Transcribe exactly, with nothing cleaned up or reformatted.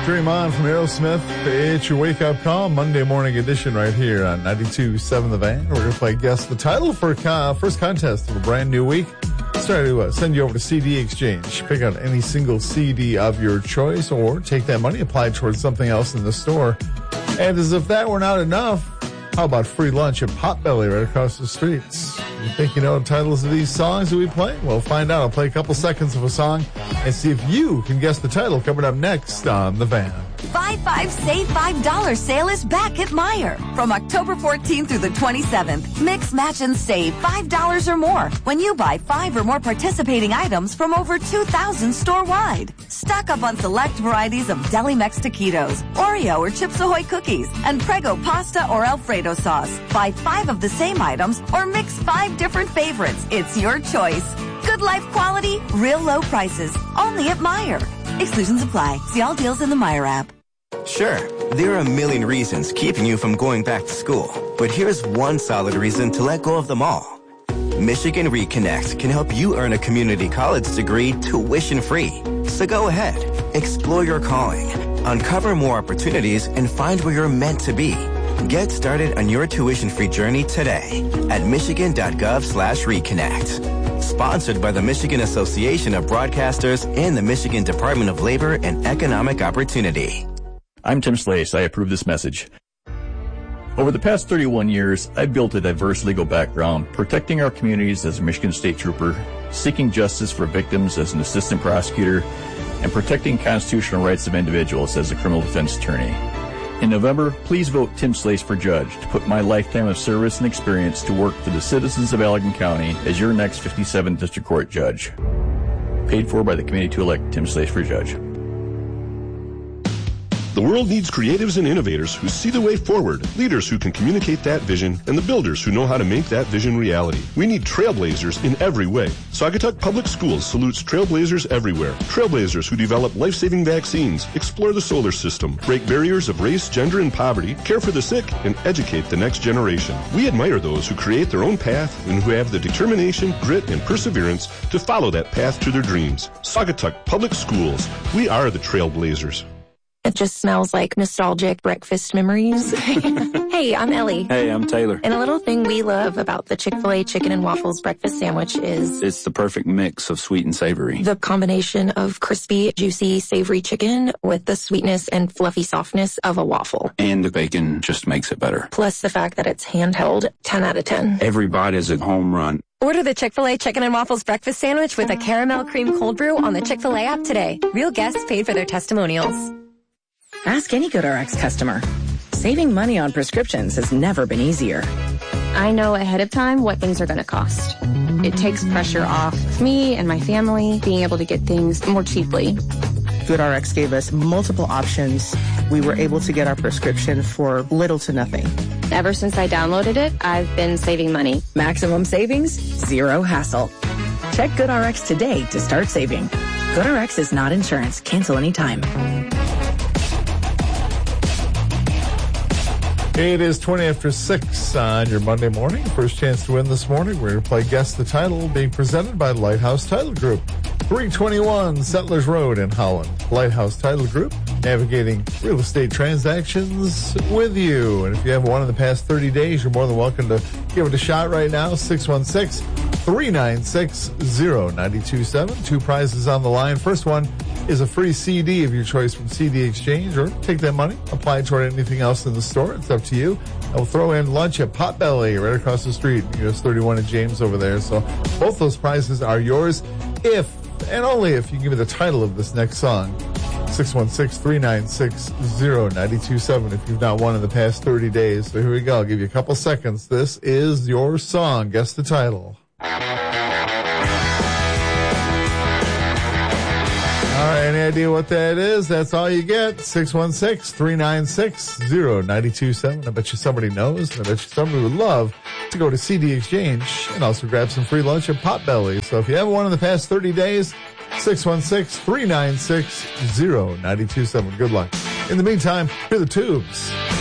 Dream On from Aerosmith. It's your wake-up call, Monday morning edition right here on ninety-two point seven The Van. We're going to play Guess the Title for uh, first contest of a brand new week. Let's try to uh, send you over to C D Exchange. Pick out any single C D of your choice or take that money, apply it towards something else in the store. And as if that were not enough, how about free lunch at Potbelly right across the streets? You think you know the titles of these songs that we play? Well, find out. I'll play a couple seconds of a song and see if you can guess the title coming up next on The Van. Buy five, save five dollars sale is back at Meijer. From October fourteenth through the twenty-seventh, mix, match, and save five dollars or more when you buy five or more participating items from over two thousand store-wide. Stock up on select varieties of Deli Mex taquitos, Oreo or Chips Ahoy cookies, and Prego pasta or Alfredo sauce. Buy five of the same items or mix five different favorites. It's your choice. Good life quality, real low prices. Only at Meijer. Exclusions apply. See all deals in the Meijer app. Sure, there are a million reasons keeping you from going back to school. But here's one solid reason to let go of them all. Michigan Reconnect can help you earn a community college degree tuition-free. So go ahead, explore your calling, uncover more opportunities, and find where you're meant to be. Get started on your tuition-free journey today at michigan.gov slash reconnect. Sponsored by the Michigan Association of Broadcasters and the Michigan Department of Labor and Economic Opportunity. I'm Tim Slace. I approve this message. Over the past thirty-one years, I've built a diverse legal background, protecting our communities as a Michigan State Trooper, seeking justice for victims as an assistant prosecutor, and protecting constitutional rights of individuals as a criminal defense attorney. In November, please vote Tim Slace for judge to put my lifetime of service and experience to work for the citizens of Allegan County as your next fifty-seventh District Court judge. Paid for by the committee to elect Tim Slace for judge. The world needs creatives and innovators who see the way forward, leaders who can communicate that vision, and the builders who know how to make that vision reality. We need trailblazers in every way. Saugatuck Public Schools salutes trailblazers everywhere. Trailblazers who develop life-saving vaccines, explore the solar system, break barriers of race, gender, and poverty, care for the sick, and educate the next generation. We admire those who create their own path and who have the determination, grit, and perseverance to follow that path to their dreams. Saugatuck Public Schools. We are the trailblazers. It just smells like nostalgic breakfast memories. Hey, I'm Ellie. Hey, I'm Taylor. And a little thing we love about the Chick-fil-A Chicken and Waffles breakfast sandwich is... it's the perfect mix of sweet and savory. The combination of crispy, juicy, savory chicken with the sweetness and fluffy softness of a waffle. And the bacon just makes it better. Plus the fact that it's handheld, ten out of ten. Every bite is a home run. Order the Chick-fil-A Chicken and Waffles breakfast sandwich with a caramel cream cold brew on the Chick-fil-A app today. Real guests paid for their testimonials. Ask any GoodRx customer. Saving money on prescriptions has never been easier. I know ahead of time what things are going to cost. It takes pressure off me and my family being able to get things more cheaply. GoodRx gave us multiple options. We were able to get our prescription for little to nothing. Ever since I downloaded it, I've been saving money. Maximum savings, zero hassle. Check GoodRx today to start saving. GoodRx is not insurance. Cancel anytime. It is twenty after six on your Monday morning. First chance to win this morning. We're going to play Guess the Title, being presented by Lighthouse Title Group. three twenty-one Settlers Road in Holland. Lighthouse Title Group, navigating real estate transactions with you. And if you have one in the past thirty days, you're more than welcome to give it a shot right now. six one six, three nine six, zero nine two seven. Two prizes on the line. First one is a free C D of your choice from C D Exchange, or take that money, apply it toward anything else in the store. It's up to you. I will throw in lunch at Potbelly right across the street, U S thirty-one at James over there. So both those prizes are yours if and only if you give me the title of this next song. six one six, three nine six, zero nine two seven if you've not won in the past thirty days. So here we go. I'll give you a couple seconds. This is your song. Guess the title. All right, any idea what that is? That's all you get. six one six, three nine six, zero nine two seven. I bet you somebody knows. I bet you somebody would love to go to C D Exchange and also grab some free lunch at Potbelly. So if you haven't won in the past thirty days, six one six, three nine six, zero nine two seven. Good luck. In the meantime, here are the Tubes.